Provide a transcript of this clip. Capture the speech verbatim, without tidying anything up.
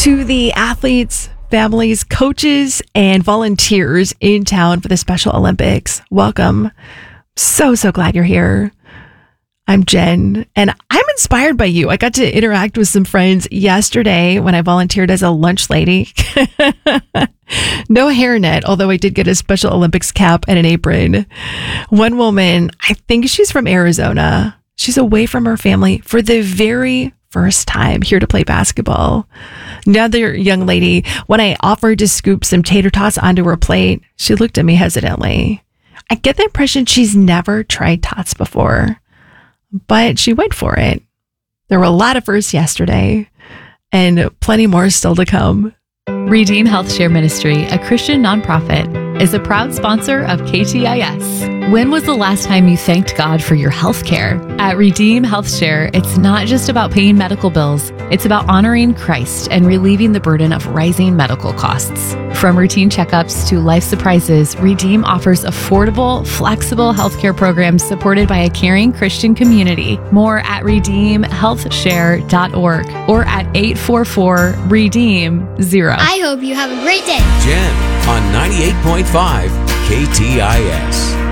to the athletes, families, coaches, and volunteers in town for the Special Olympics. Welcome. So, so glad you're here. I'm Jen, and I'm inspired by you. I got to interact with some friends yesterday when I volunteered as a lunch lady. No hairnet, although I did get a Special Olympics cap and an apron. One woman, I think she's from Arizona. She's away from her family for the very first time here to play basketball. Another young lady, when I offered to scoop some tater tots onto her plate, she looked at me hesitantly. I get the impression she's never tried tots before, but she went for it. There were a lot of firsts yesterday and plenty more still to come. Redeem Health Share Ministry, a Christian nonprofit, is a proud sponsor of K T I S. When was the last time you thanked God for your health care? At Redeem Health Share, it's not just about paying medical bills. It's about honoring Christ and relieving the burden of rising medical costs. From routine checkups to life surprises, Redeem offers affordable, flexible healthcare programs supported by a caring Christian community. More at redeem health share dot org or at eight four four redeem zero. I hope you have a great day. Jen on ninety-eight point five K T I S.